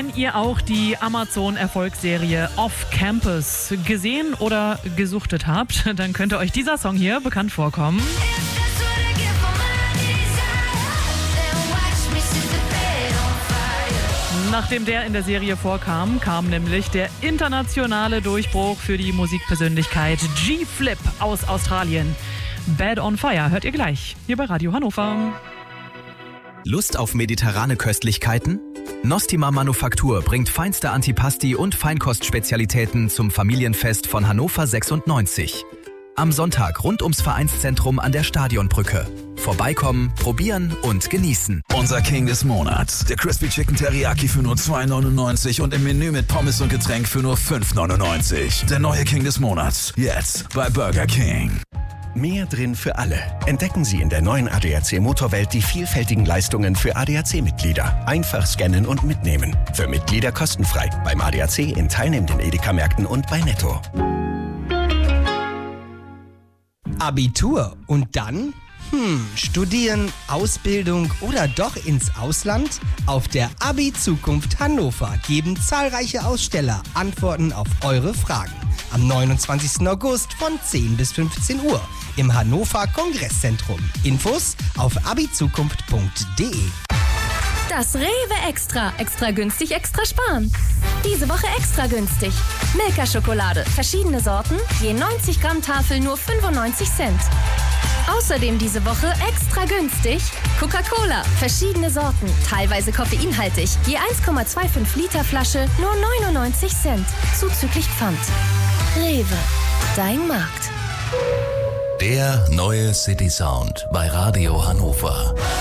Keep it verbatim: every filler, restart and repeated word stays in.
Wenn ihr auch die Amazon-Erfolgsserie Off Campus gesehen oder gesuchtet habt, dann könnte euch dieser Song hier bekannt vorkommen. Nachdem der in der Serie vorkam, kam nämlich der internationale Durchbruch für die Musikpersönlichkeit G-Flip aus Australien. Bad on Fire hört ihr gleich hier bei Radio Hannover. Lust auf mediterrane Köstlichkeiten? Nostima Manufaktur bringt feinste Antipasti und Feinkostspezialitäten zum Familienfest von Hannover sechsundneunzig. Am Sonntag rund ums Vereinszentrum an der Stadionbrücke. Vorbeikommen, probieren und genießen. Unser King des Monats. Der Crispy Chicken Teriyaki für nur zwei neunundneunzig und im Menü mit Pommes und Getränk für nur fünf neunundneunzig. Der neue King des Monats. Jetzt bei Burger King. Mehr drin für alle. Entdecken Sie in der neuen A D A C Motorwelt die vielfältigen Leistungen für A D A C-Mitglieder. Einfach scannen und mitnehmen. Für Mitglieder kostenfrei. Beim A D A C in teilnehmenden Edeka-Märkten und bei Netto. Abitur und dann? Hm, studieren, Ausbildung oder doch ins Ausland? Auf der Abi-Zukunft Hannover geben zahlreiche Aussteller Antworten auf eure Fragen. Am neunundzwanzigsten August von zehn bis fünfzehn Uhr im Hannover Kongresszentrum. Infos auf abizukunft punkt de. Das Rewe Extra. Extra günstig, extra sparen. Diese Woche extra günstig. Milka-Schokolade. Verschiedene Sorten. Je neunzig Gramm Tafel nur fünfundneunzig Cent. Außerdem diese Woche extra günstig Coca-Cola. Verschiedene Sorten. Teilweise koffeinhaltig. Je eins Komma fünfundzwanzig Liter Flasche nur neunundneunzig Cent. Zuzüglich Pfand. Rewe. Dein Markt. Der neue City Sound bei Radio Hannover.